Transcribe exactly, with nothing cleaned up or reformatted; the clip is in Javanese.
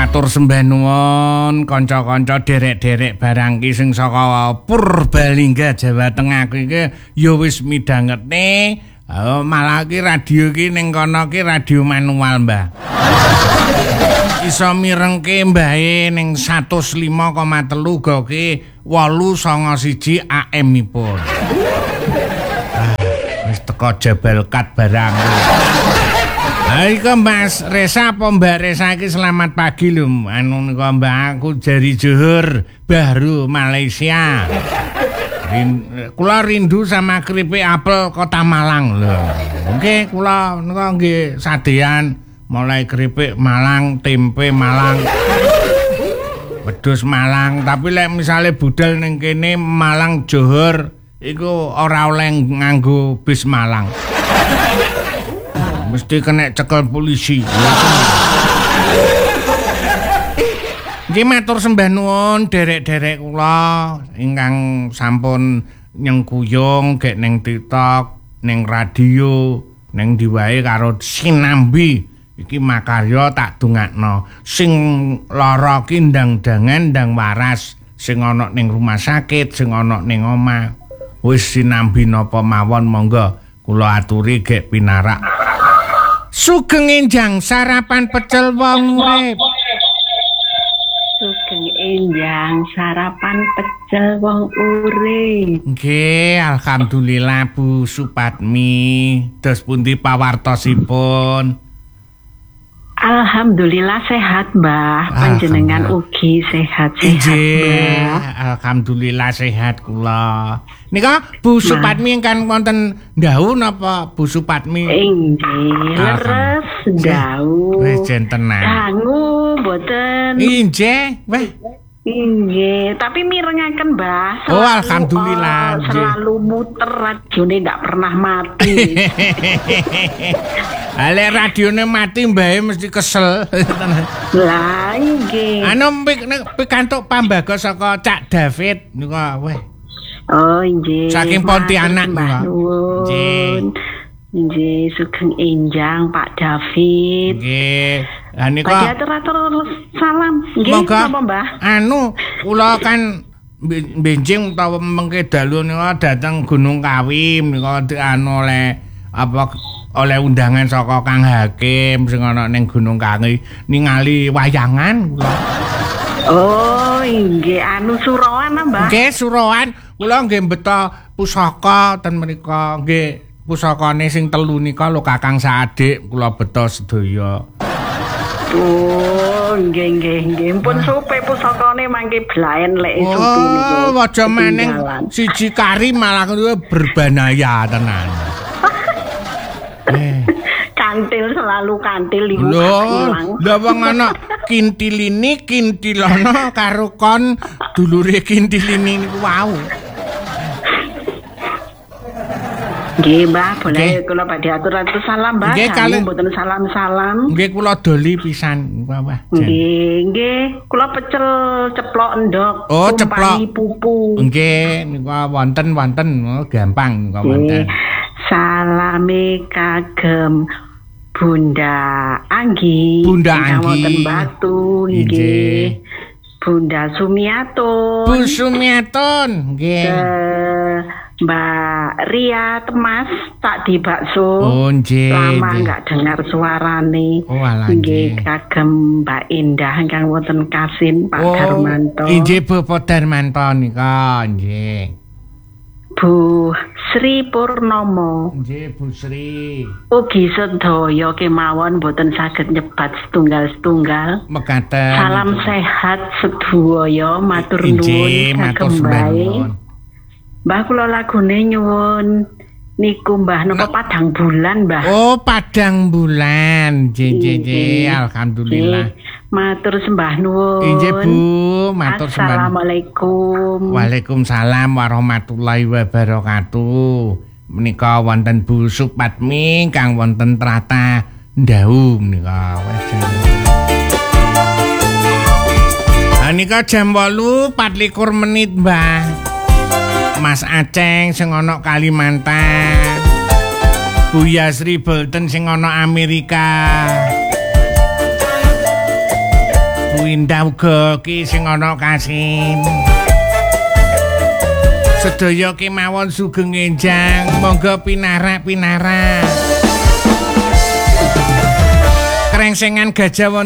Matur sembah nuwun kanca-kanca derek-derek barang ki sing saka Purbalingga Jawa Tengah iki ya wis midhangete oh, malah ki radio ki ning kono ki radio manual Mbah. Iso mirengke mbahe ning seratus lima koma telu goke wolu sanga siji A M-ipun. Ah, wis teko Jabal Kat barang. Hai kok Mas Resa apa Mbak Resa iki selamat pagi lho. Anu niku Mbak aku dari Johor Bahru Malaysia. Rin, kula rindu sama keripik apel Kota Malang lho. Oke, kula niku nggih sadean mulai keripik Malang, tempe Malang. Wedhus Malang, tapi lek misale budal ning kene Malang Johor iku ora oleh nganggo bis Malang. Mesti kena cekel polisi. Nggih matur sembah nuwun derek-derek kula ingkang sampun nyengkuyung gek ning TikTok, ning radio, ning diwae karo sinambi. Iki makarya tak dongakno. Sing lara ki ndang-dangan ndang waras, sing ana ning rumah sakit, sing ana ning omah. Wis sinambi napa mawon monggo kula aturi gek pinarak. Sugeng enjang sarapan pecel wong urip. Sugeng enjang sarapan pecel wong urip. Nggih, alhamdulillah Bu Supatmi. Dos pundi pawartosipun? Alhamdulillah sehat, Mbah. Panjenengan ugi sehat-sehat, Mbah. Alhamdulillah sehat kula. Nika Bu Supatmi ingkang wonten ndhawuh napa Bu Supatmi? Inggih, leres ndhawuh. Wis jentenan. Dangu mboten. Inggih, weh. Inggih, tapi mirengaken Mbah. Oh, alhamdulillah. Uh, selalu muter radione ndak pernah mati. Ale radione mati mbahe mesti kesel. Lah nggih. Anu pikantuk pambaga saka Cak David niku weh. Oh, nggih. Saking Pontianak niku. Nggih. Nggih, sugeng enjang Pak David. Nggih. Lah niku atur-atur salam. Nggih, napa Mbah? Anu, kula kan benjing utawa mengke dalu niku dateng Gunung Kawi niku anu oleh apa oleh undangan saka Kang Hakim sing ana ning Gunung Kawi ningali wayangan kula. Oh, nggih anu Suroan Mbah. Nggih, Suroan. Kula nggih mbeta pusaka ten mriku nggih pusakane sing telu nika lho Kakang Saadik kula beta sedaya. Oh, nggih nggih nggih. Pun supe pusakane mangke blaen lek supi niku. Oh, aja meneng siji kari malah berbanaya tenan. Eh. Kantil selalu kantil iku. Lho, lha wong ana kintilini kintilono karo kon dulure kintilini niku wau. Nggih, Mbah, boleh kula badhe atur-atur salam, Mbah. Nggih, mboten salam-salam. Nggih, kula doli pisan, Mbah. Nggih, nggih, kula pecel ceplok endok. Oh, ceplok pupu. Nggih, niku wonten-wonten, gampang niku wonten. Salame kagem Bunda Anggi. Bunda Anggi. Wonten Batu, nggih. Bunda Sumiatun. Bu Sumiatun, nggih. Mbak Ria Temas tak di bakso. Oh, nggih. Lama enggak dengar suarane. Oh, alah nggih. Kagem Mbak Indah ingkang wonten Kasim Pak oh, Darmanto. Inggih Bapak Darmanto nika, nggih. Bu Sri Purnomo. Nggih, Bu Sri. Ugi sedaya kemawon boten saged nyebat setunggal-setunggal. Mekaten. Salam sehat sedaya, matur nuwun kagem bae. Mbah kula lagune nyuwun niku Mbah napa Padang Bulan, Mbah. Oh, Padang Bulan. Nggih, alhamdulillah. Matur sembah nuwun. Nggih, Bu, matur sembah. Assalamualaikum. Waalaikumsalam warahmatullahi wabarakatuh. Menika wonten Bu Supatmi kang wonten Trata Ndhaum nika. Ah nika jam wolu pat likur menit, Mbah. Mas Aceng sing ana Kalimantan. Bu Yasri Bolton sing ana Amerika. Bu Samarinda uga ki sing ana kasin. Sedaya kemawon sugeng enjang, monggo pinarak-pinarak. Krengsengan gajah